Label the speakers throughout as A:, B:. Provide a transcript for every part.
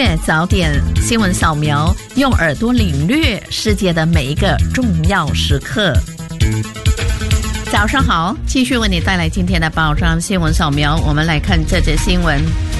A: 略早点新闻扫描，用耳朵领略世界的每一个重要时刻。早上好，继续为你带来今天的报章新闻扫描。我们来看这则新闻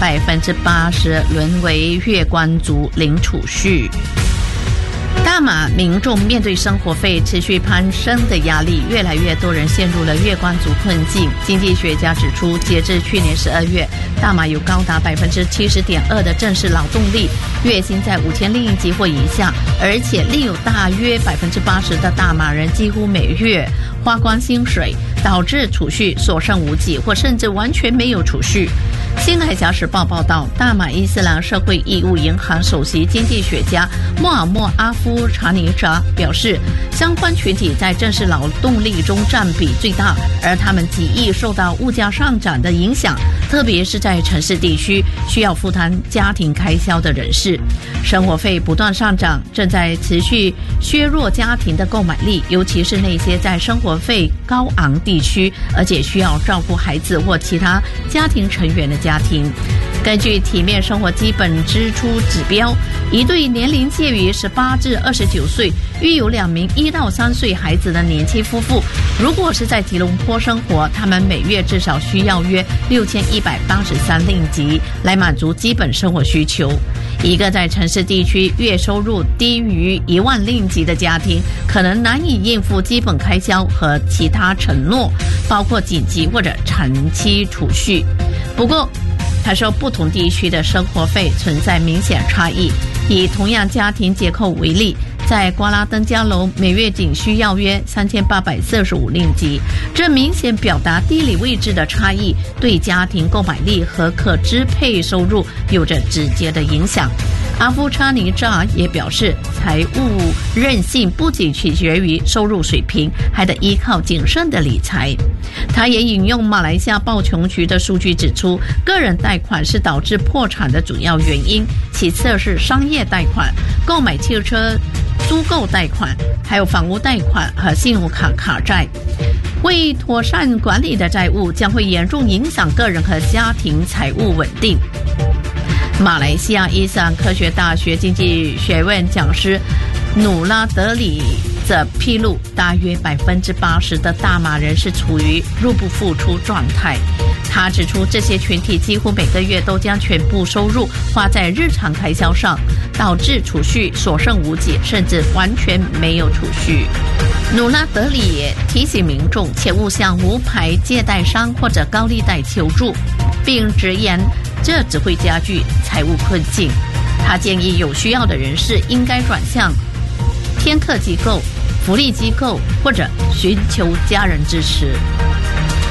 A: ：80%沦为月光族零储蓄。大马民众面对生活费持续攀升的压力，越来越多人陷入了月光族困境。经济学家指出，截至去年12月，大马有高达 70.2% 的正式劳动力，月薪在5000令吉或以下，而且另有大约 80% 的大马人几乎每月花光薪水，导致储蓄所剩无几，或甚至完全没有储蓄。新海峡时报报道，大马伊斯兰社会义务银行首席经济学家莫尔默阿夫查尼扎表示，相关群体在正式劳动力中占比最大，而他们极易受到物价上涨的影响，特别是在城市地区需要负担家庭开销的人士。生活费不断上涨，正在持续削弱家庭的购买力，尤其是那些在生活费高昂地区，而且需要照顾孩子或其他家庭成员的家庭。根据体面生活基本支出指标，一对年龄介于18至29岁、育有2名1到3岁孩子的年轻夫妇，如果是在吉隆坡生活，他们每月至少需要约6183令吉来满足基本生活需求。一个在城市地区月收入低于1万令吉的家庭，可能难以应付基本开销和其他承诺，包括紧急或者长期储蓄。不过他说，不同地区的生活费存在明显差异。以同样家庭结构为例，在瓜拉登加楼每月仅需要约3845令吉，这明显表达地理位置的差异对家庭购买力和可支配收入有着直接的影响。阿夫查尼扎也表示，财务韧性不仅取决于收入水平，还得依靠谨慎的理财。他也引用马来西亚报穷局的数据指出，个人贷款是导致破产的主要原因，其次是商业贷款、购买汽车租购贷款，还有房屋贷款和信用卡卡债。未妥善管理的债务将会严重影响个人和家庭财务稳定。马来西亚伊斯兰科学大学经济学院讲师努拉德里则披露，大约 80% 的大马人是处于入不敷出状态。他指出，这些群体几乎每个月都将全部收入花在日常开销上，导致储蓄所剩无几，甚至完全没有储蓄。努拉德里也提醒民众切勿向无牌借贷商或者高利贷求助，并直言这只会加剧财务困境。他建议有需要的人士应该转向天课机构、福利机构或者寻求家人支持。